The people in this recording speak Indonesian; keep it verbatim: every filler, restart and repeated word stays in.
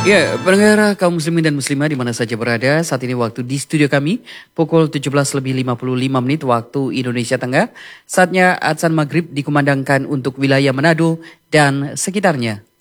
Ya, pendengar kaum muslimin dan muslimah di mana saja berada, saat ini waktu di studio kami pukul tujuh belas lebih lima puluh lima menit waktu Indonesia Tengah. Saatnya azan maghrib dikumandangkan untuk wilayah Manado dan sekitarnya.